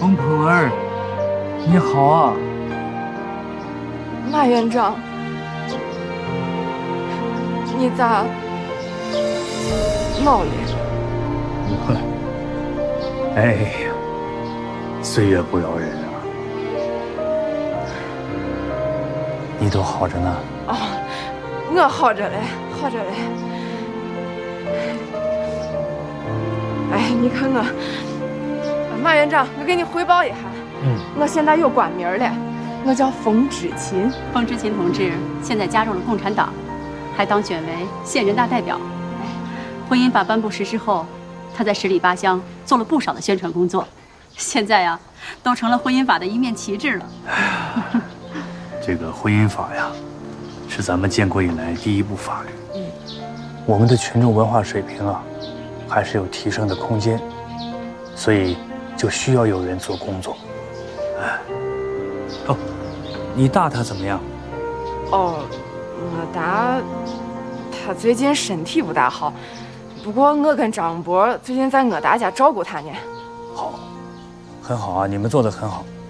凤鹏儿，你好啊！ 马院长，你咋老了？ 哎呀，岁月不饶人啊！你都好着呢？ 哦，我好着嘞，好着嘞。哎，你看我，马院长，我给你汇报一下。我现在有官名了，我叫冯知琴。 冯知琴同志现在加入了共产党，还当选为县人大代表。婚姻法颁布实施后，他在十里八乡做了不少的宣传工作，现在呀，都成了婚姻法的一面旗帜了。 这个婚姻法呀，是咱们建国以来第一部法律。我们的群众文化水平啊，还是有提升的空间，所以就需要有人做工作。哦，你大他怎么样？ 哦，我大他最近身体不大好，不过我跟张伯最近在我大家照顾他呢。 好，很好啊，你们做得很好。